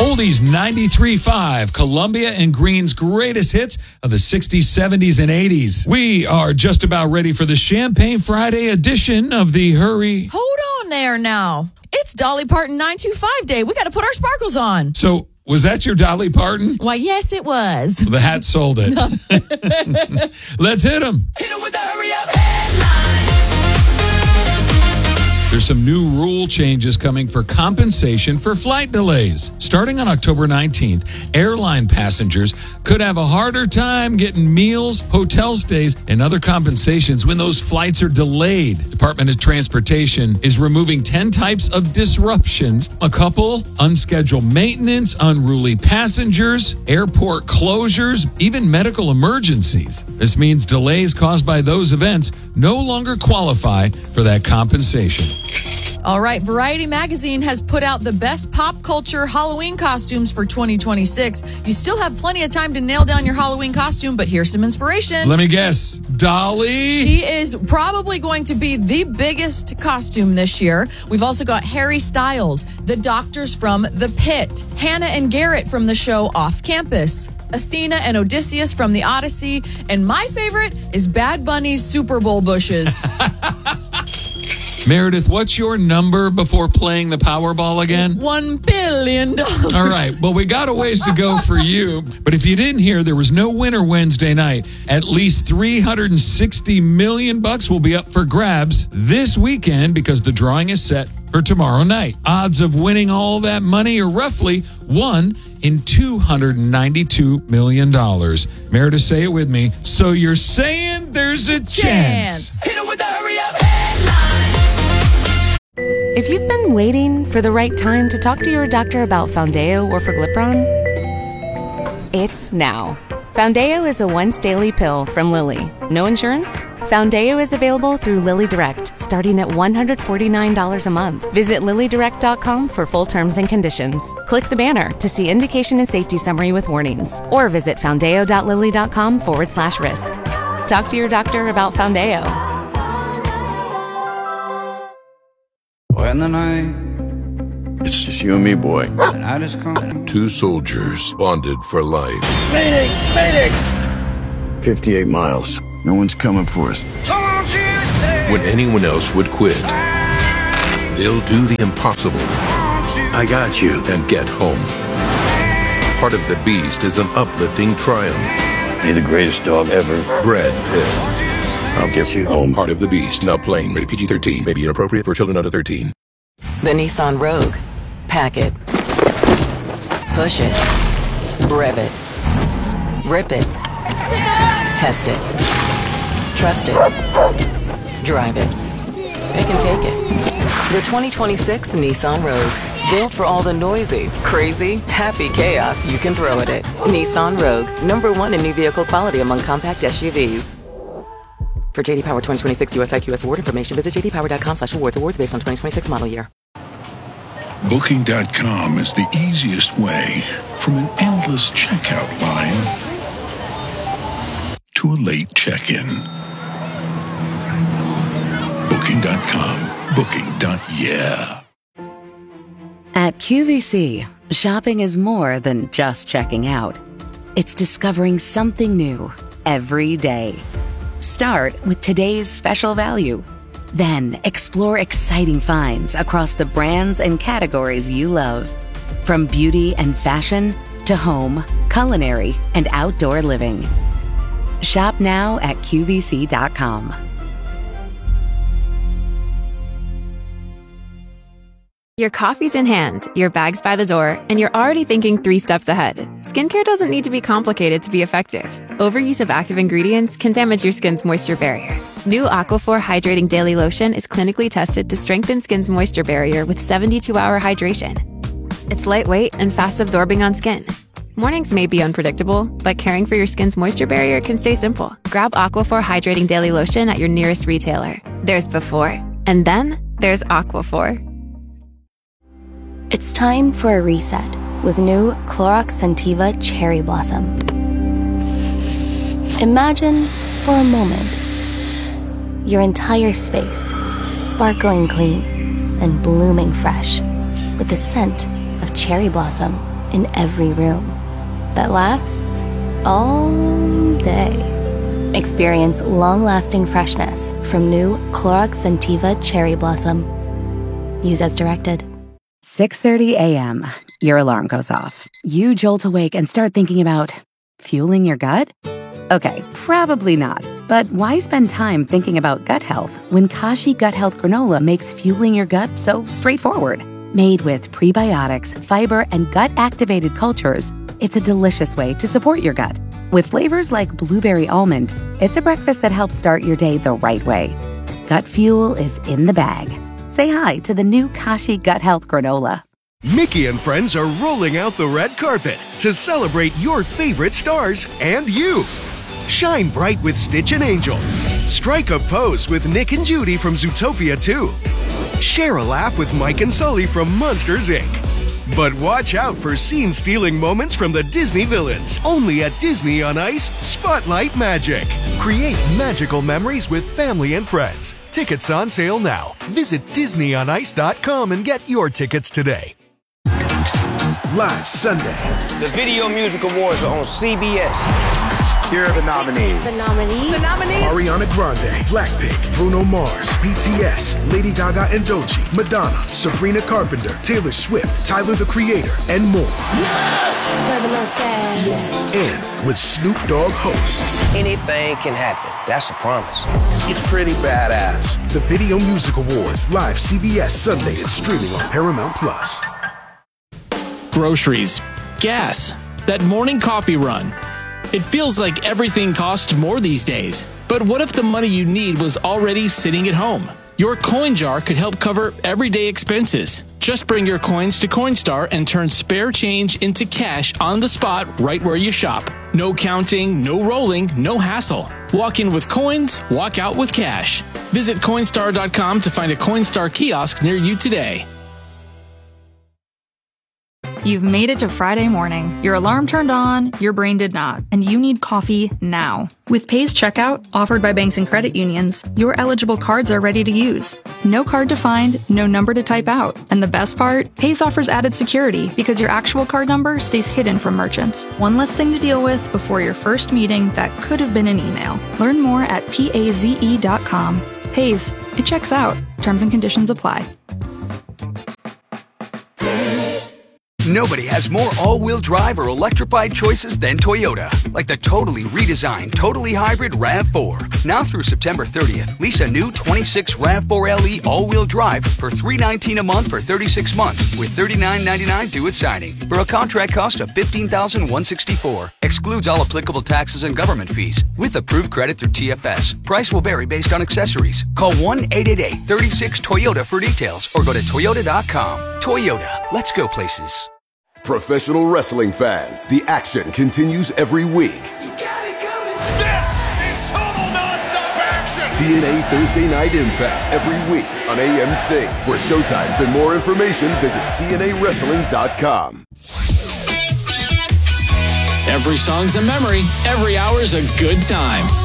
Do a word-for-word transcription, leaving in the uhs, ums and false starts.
Oldies ninety-three point five, Columbia and Green's greatest hits of the sixties, seventies, and eighties. We are just about ready for the Champagne Friday edition of the Hurry. Hold on there now. It's Dolly Parton nine two five Day. We got to put our sparkles on. So, was that your Dolly Parton? Why, yes, it was. The hat sold it. Let's hit them. Hit them with the hurry up headlines. There's some new rule changes coming for compensation for flight delays. Starting on October nineteenth, airline passengers could have a harder time getting meals, hotel stays, and other compensations when those flights are delayed. Department of Transportation is removing ten types of disruptions, a couple, unscheduled maintenance, unruly passengers, airport closures, even medical emergencies. This means delays caused by those events no longer qualify for that compensation. All right, Variety Magazine has put out the best pop culture Halloween costumes for twenty twenty-six. You still have plenty of time to nail down your Halloween costume, but here's some inspiration. Let me guess. Dolly? She is probably going to be the biggest costume this year. We've also got Harry Styles, the doctors from The Pit, Hannah and Garrett from the show Off Campus, Athena and Odysseus from The Odyssey, and my favorite is Bad Bunny's Super Bowl bushes. Meredith, what's your number before playing the Powerball again? One billion dollars. All right. Well, we got a ways to go for you. But if you didn't hear, there was no winner Wednesday night. At least three hundred sixty million bucks will be up for grabs this weekend because the drawing is set for tomorrow night. Odds of winning all that money are roughly one in two hundred ninety-two million dollars. Meredith, say it with me. So you're saying there's a chance. Chance. Hit them with the hurry up headlines. If you've been waiting for the right time to talk to your doctor about Foundeo or Forglipron, it's now. Foundeo is a once-daily pill from Lilly. No insurance? Foundeo is available through Lilly Direct, starting at one hundred forty-nine dollars a month. Visit lilly direct dot com for full terms and conditions. Click the banner to see indication and safety summary with warnings, or visit foundeo dot lilly dot com forward slash risk. Talk to your doctor about Foundeo. When the night, It's just you and me, boy. the night is come. Two soldiers bonded for life. Mayday! Mayday! fifty-eight miles. No one's coming for us. Don't you say When anyone else would quit, they'll do the impossible I got you. and get home. Part of the Beast is an uplifting triumph. You're the greatest dog ever. Brad Pitt. I'll get you home. Part of the Beast. Now playing rated P G thirteen. May be inappropriate for children under thirteen. The Nissan Rogue. Pack it. Push it. Rev it. Rip it. Test it. Trust it. Drive it. It can take it. The twenty twenty-six Nissan Rogue. Built for all the noisy, crazy, happy chaos you can throw at it. Nissan Rogue. Number one in new vehicle quality among compact S U Vs. For J D Power twenty twenty-six U S I Q S award information, visit j d power dot com slash awards. Awards based on twenty twenty-six model year. Booking dot com is the easiest way from an endless checkout line to a late check-in. Booking dot com. Booking. Yeah. At Q V C, shopping is more than just checking out. It's discovering something new every day. Start with today's special value. Then explore exciting finds across the brands and categories you love. From beauty and fashion to home, culinary, and outdoor living. Shop now at Q V C dot com. Your coffee's in hand, your bag's by the door, and you're already thinking three steps ahead. Skincare doesn't need to be complicated to be effective. Overuse of active ingredients can damage your skin's moisture barrier. New Aquaphor Hydrating Daily Lotion is clinically tested to strengthen skin's moisture barrier with seventy-two hour hydration. It's lightweight and fast-absorbing on skin. Mornings may be unpredictable, but caring for your skin's moisture barrier can stay simple. Grab Aquaphor Hydrating Daily Lotion at your nearest retailer. There's before, and then there's Aquaphor. It's time for a reset with new Clorox Scentiva Cherry Blossom. Imagine, for a moment, your entire space sparkling clean and blooming fresh with the scent of cherry blossom in every room that lasts all day. Experience long-lasting freshness from new Clorox Scentiva Cherry Blossom. Use as directed. six thirty a.m. Your alarm goes off. You jolt awake and start thinking about fueling your gut? Okay, probably not. But why spend time thinking about gut health when Kashi Gut Health Granola makes fueling your gut so straightforward? Made with prebiotics, fiber, and gut-activated cultures, it's a delicious way to support your gut. With flavors like blueberry almond, it's a breakfast that helps start your day the right way. Gut fuel is in the bag. Say hi to the new Kashi Gut Health Granola. Mickey and friends are rolling out the red carpet to celebrate your favorite stars and you. Shine bright with Stitch and Angel. Strike a pose with Nick and Judy from Zootopia two. Share a laugh with Mike and Sully from Monsters, Incorporated. But watch out for scene-stealing moments from the Disney villains. Only at Disney on Ice, Spotlight Magic. Create magical memories with family and friends. Tickets on sale now. Visit disney on ice dot com and get your tickets today. Live Sunday. The Video Music Awards are on C B S. Here are the nominees. The nominees. The nominees. Ariana Grande, Blackpink, Bruno Mars, B T S, Lady Gaga and Doechii, Madonna, Sabrina Carpenter, Taylor Swift, Tyler the Creator, and more. Yes! Serving us ass. And with Snoop Dogg hosts. Anything can happen. That's a promise. It's pretty badass. The Video Music Awards, live C B S Sunday and streaming on Paramount Plus. Groceries, gas, that morning coffee run. It feels like everything costs more these days. But what if the money you need was already sitting at home? Your coin jar could help cover everyday expenses. Just bring your coins to Coinstar and turn spare change into cash on the spot right where you shop. No counting, no rolling, no hassle. Walk in with coins, walk out with cash. Visit Coinstar dot com to find a Coinstar kiosk near you today. You've made it to Friday morning. Your alarm turned on, your brain did not, and you need coffee now. With Pay's checkout, offered by banks and credit unions, your eligible cards are ready to use. No card to find, no number to type out. And the best part? Pay's offers added security because your actual card number stays hidden from merchants. One less thing to deal with before your first meeting that could have been an email. Learn more at paze dot com. Pay's, it checks out. Terms and conditions apply. Nobody has more all-wheel drive or electrified choices than Toyota. Like the totally redesigned, totally hybrid RAV four. Now through September thirtieth, lease a new twenty-six RAV four L E all-wheel drive for three hundred nineteen dollars a month for thirty-six months with thirty-nine ninety-nine due at signing. For a contract cost of fifteen thousand one hundred sixty-four dollars. Excludes all applicable taxes and government fees. With approved credit through T F S. Price will vary based on accessories. Call one eight eight eight, three six, Toyota for details or go to toyota dot com. Toyota. Let's go places. Professional wrestling fans, the action continues every week. You got it coming. This is total nonstop action. T N A Thursday Night Impact every week on A M C. For showtimes and more information, visit T N A wrestling dot com. Every song's a memory. Every hour's a good time.